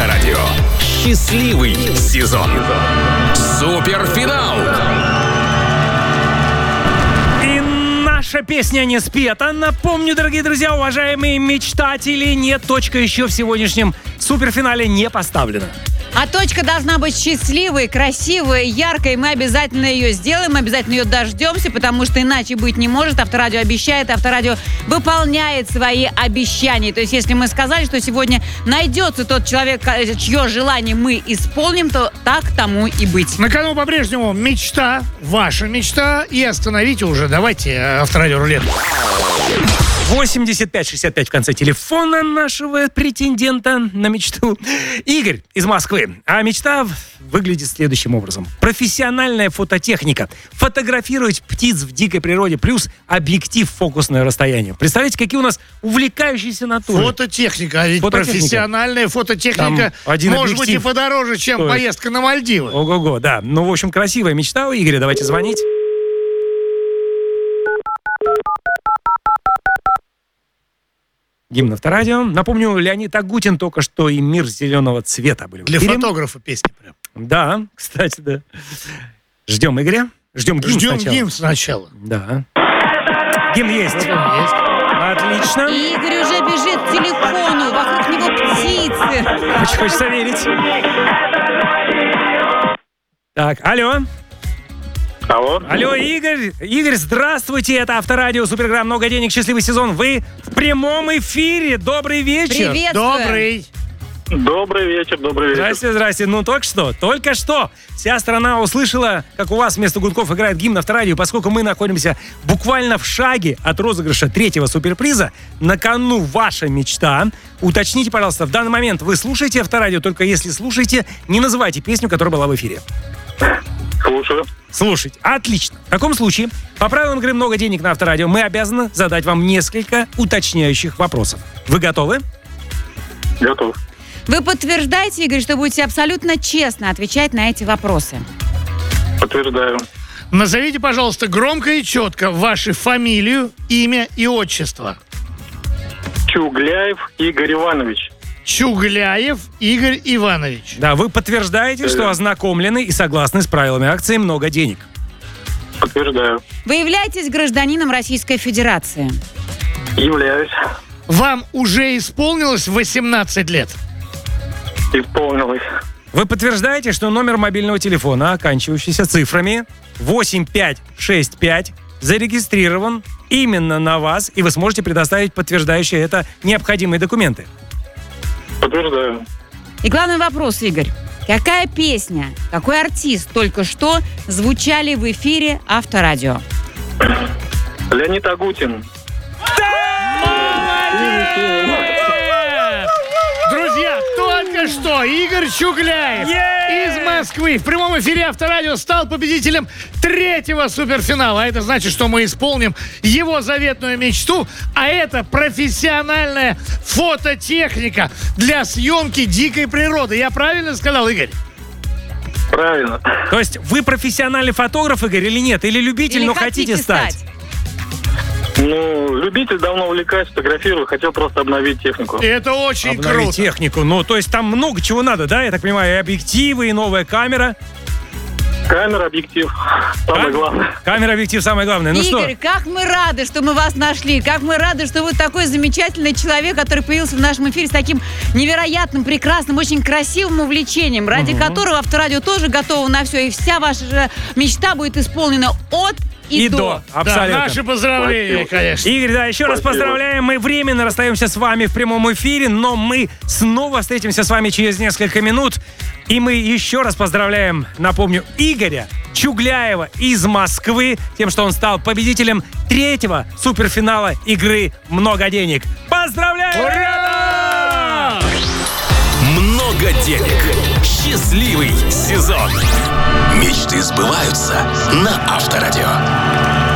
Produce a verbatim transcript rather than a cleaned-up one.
Авторадио. Счастливый сезон. Суперфинал. И наша песня не спета. Напомню, дорогие друзья, уважаемые мечтатели, нет, точка еще в сегодняшнем суперфинале не поставлена. А точка должна быть счастливой, красивой, яркой. Мы обязательно ее сделаем, мы обязательно ее дождемся, потому что иначе быть не может. Авторадио обещает, Авторадио выполняет свои обещания. То есть, если мы сказали, что сегодня найдется тот человек, чье желание мы исполним, то так тому и быть. На кону по-прежнему мечта, ваша мечта, и остановите уже. Давайте Авторадио рулет. восемьдесят пять шестьдесят пять в конце телефона нашего претендента на мечту. Игорь из Москвы. А мечта выглядит следующим образом. Профессиональная фототехника. Фотографировать птиц в дикой природе плюс объектив фокусное расстояние. Представляете, какие у нас увлекающиеся натуры. Фототехника. А ведь Фототехника. Профессиональная фототехника может быть и подороже, чем стоит. Поездка на Мальдивы. Ого-го, да. Ну, в общем, красивая мечта у Игоря. Давайте звонить. Гимн Авторадио. Напомню, Леонид Агутин только что и «Мир зеленого цвета» были. Для фотографа песни прям. Да, кстати, да. Ждем Игоря. Ждем гимн Ждем сначала. гимн сначала. Да. Гимн есть. Вот он есть. Отлично. Игорь уже бежит к телефону, вокруг него птицы. Очень хочется верить. Так, алло. Алло. Алло, Игорь. Игорь, здравствуйте. Это Авторадио, суперграмма «Много денег», счастливый сезон. Вы в прямом эфире. Добрый вечер. Приветствую. Добрый. Добрый вечер, добрый вечер. Здрасте, здрасте. Ну, только что, только что вся страна услышала, как у вас вместо гудков играет гимн Авторадио, поскольку мы находимся буквально в шаге от розыгрыша третьего суперприза. На кону ваша мечта. Уточните, пожалуйста, в данный момент вы слушаете Авторадио, только если слушаете, не называйте песню, которая была в эфире. Слушаю. Слушайте, отлично. В таком случае, по правилам игры «Много денег» на Авторадио, мы обязаны задать вам несколько уточняющих вопросов. Вы готовы? Готов. Вы подтверждаете, Игорь, что будете абсолютно честно отвечать на эти вопросы? Подтверждаю. Назовите, пожалуйста, громко и четко вашу фамилию, имя и отчество. Чугляев Игорь Иванович. Чугляев Игорь Иванович. Да, вы подтверждаете, что ознакомлены и согласны с правилами акции «Много денег». Подтверждаю. Вы являетесь гражданином Российской Федерации? Являюсь. Вам уже исполнилось восемнадцать лет? Исполнилось. Вы подтверждаете, что номер мобильного телефона, оканчивающийся цифрами восемь пять шесть пять, зарегистрирован именно на вас, и вы сможете предоставить подтверждающие это необходимые документы? Подтверждаю. И главный вопрос, Игорь. Какая песня, какой артист только что звучали в эфире Авторадио? Леонид Агутин. Друзья, только что Игорь Чугляев из Москвы в прямом эфире Авторадио стал победителем третьего суперфинала. А это значит, что мы исполним его заветную мечту, а это профессиональная фототехника для съемки дикой природы. Я правильно сказал, Игорь? Правильно. То есть вы профессиональный фотограф, Игорь, или нет? Или любитель, Или но хотите стать? Ну, любитель, давно увлекаюсь, фотографирую, хотел просто обновить технику. Это очень Обновить круто. технику. Ну, то есть там много чего надо, да? Я так понимаю, и объективы, и новая камера. Камера, объектив. Самое Кам- главное. Камера, объектив, самое главное. Ну Игорь, что? как мы рады, что мы вас нашли. Как мы рады, что вы такой замечательный человек, который появился в нашем эфире с таким невероятным, прекрасным, очень красивым увлечением, ради которого Авторадио тоже готово на все. И вся ваша мечта будет исполнена от и, И до. Да, Абсолютно. наши поздравления, Спасибо. конечно. Игорь, да, еще раз Спасибо. поздравляем. Мы временно расстаемся с вами в прямом эфире, но мы снова встретимся с вами через несколько минут. И мы еще раз поздравляем, напомню, Игоря Чугляева из Москвы тем, что он стал победителем третьего суперфинала игры «Много денег». Поздравляем! Ура! Много денег. Счастливый сезон. Мечты сбываются на Авторадио.